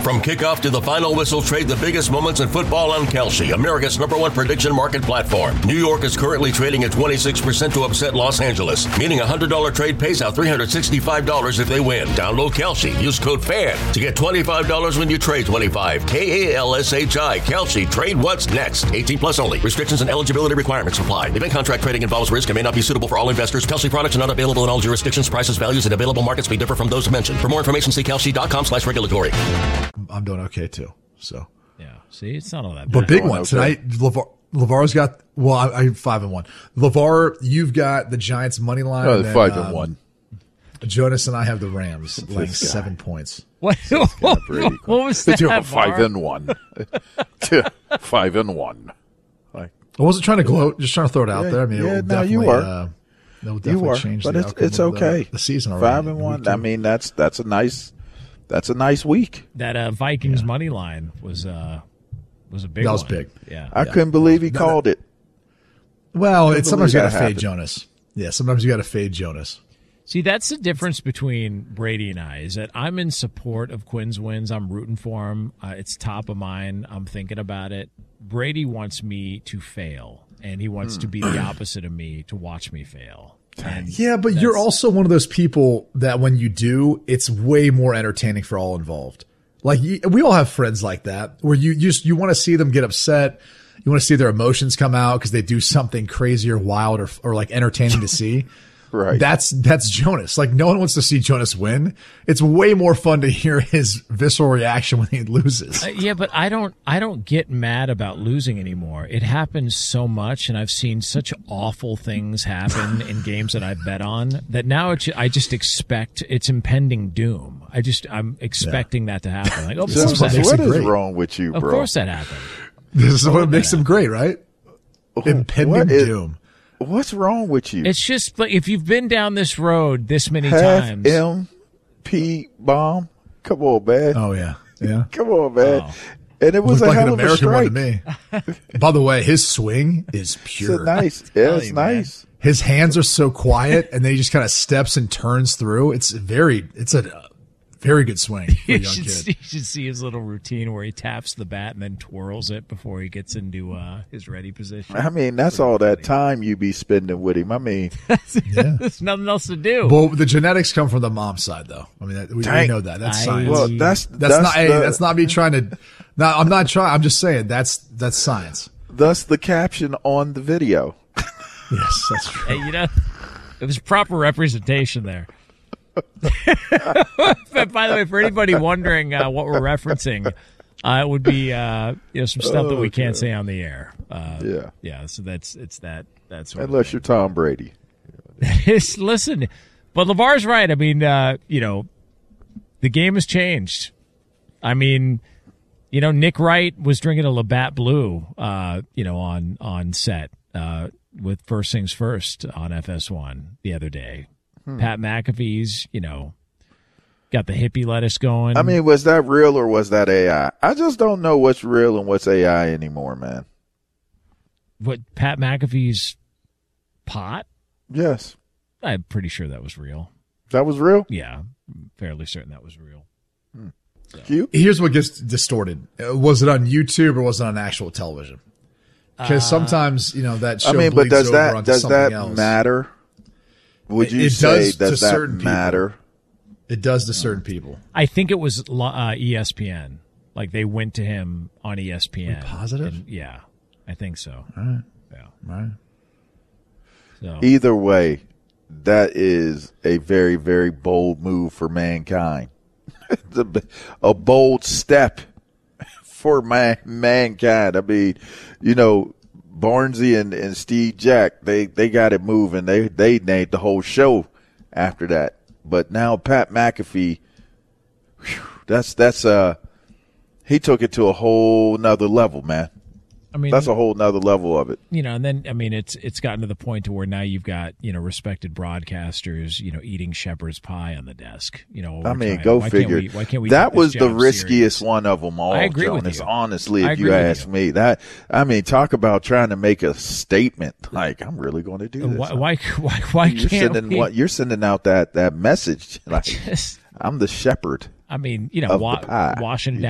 From kickoff to the final whistle, trade the biggest moments in football on Kalshi, America's #1 prediction market platform. New York is currently trading at 26% to upset Los Angeles, meaning a $100 trade pays out $365 if they win. Download Kalshi. Use code FAN to get $25 when you trade 25. KALSHI. Kalshi. Trade what's next. 18 plus only. Restrictions and eligibility requirements apply. Event contract trading involves risk and may not be suitable for all investors. Kalshi products are not available in all jurisdictions. Prices, values, and available markets may differ from those mentioned. For more information, see kalshi.com/regulatory. I'm doing okay too. So yeah, see, it's not all that bad. But big one tonight. LeVar's got. Well, I'm 5-1. LeVar, you've got the Giants money line. Oh, 5-1. Jonas and I have the Rams laying 7 points. What was that? 5-1. 5-1. I wasn't trying to gloat, just trying to throw it out there. I mean, you are. They'll definitely change but the outcome it's okay. The season already. 5-1. I mean, that's a nice week. That Vikings money line was a big one. That was big. Yeah. I couldn't believe he called it. Well, it's sometimes you got to fade Jonas. Yeah, sometimes you got to fade Jonas. See, that's the difference between Brady and I, is that I'm in support of Quinn's wins. I'm rooting for him. It's top of mind. I'm thinking about it. Brady wants me to fail, and he wants to be the opposite of me, to watch me fail. Yeah, but you're also one of those people that when you do, it's way more entertaining for all involved. Like, we all have friends like that, where you want to see them get upset. You want to see their emotions come out because they do something crazy or wild or like entertaining to see. Right. That's Jonas. Like, no one wants to see Jonas win. It's way more fun to hear his visceral reaction when he loses. Yeah, but I don't get mad about losing anymore. It happens so much, and I've seen such awful things happen in games that I bet on that now I just expect it's impending doom. I'm expecting that to happen. Like, what is wrong with you, bro? Of course that happened. This is what makes him great, right? Impending doom. What's wrong with you? It's just like, if you've been down this road this many times. MP bomb. Come on, man. Oh yeah. Come on, man. Oh. And it was a hell of a strike. One to me. By the way, his swing is pure. It's nice. Yeah, it's nice. His hands are so quiet, and then he just kind of steps and turns through. It's a very good swing for a young kid. You should see his little routine where he taps the bat and then twirls it before he gets into his ready position. I mean, that's all that time you be spending with him. I mean, there's nothing else to do. Well, the genetics come from the mom's side, though. I mean, we know that. That's science. Well, that's not me trying to. No, I'm not trying. I'm just saying that's science. Thus, the caption on the video. Yes, that's true. Hey, it was proper representation there. But by the way, for anybody wondering what we're referencing, it would be some stuff that we can't say on the air. Yeah. So that's that's unless you're Tom Brady. Listen, but LeVar's right. I mean, the game has changed. I mean, Nick Wright was drinking a Labatt Blue, on set with First Things First on FS1 the other day. Pat McAfee's, got the hippie lettuce going. I mean, was that real or was that AI? I just don't know what's real and what's AI anymore, man. What, Pat McAfee's pot? Yes. I'm pretty sure that was real. That was real? Yeah, I'm fairly certain that was real. So. Here's what gets distorted. Was it on YouTube or was it on actual television? Because sometimes, that show bleeds but does over that onto something else. Matter? Would you say does that matter? It does to certain people. I think it was ESPN. Like, they went to him on ESPN. Are you positive? Yeah, I think so. All right. Yeah. All right. So. Either way, that is a very, very bold move for mankind. A bold step for mankind. I mean, Barnesy and Steve Jack, they got it moving. They named the whole show after that. But now Pat McAfee, he took it to a whole nother level, man. I mean, that's a whole nother level of it. And then, I mean, it's gotten to the point to where now you've got, respected broadcasters, eating shepherd's pie on the desk. I mean, go figure. Why can't we that was the riskiest serious? one of them all, I agree Jonas, with you. honestly, if you ask me. Talk about trying to make a statement. Like, I'm really going to do this. Why can't you're sending out that message. Like, I'm the shepherd. I mean, washing it down.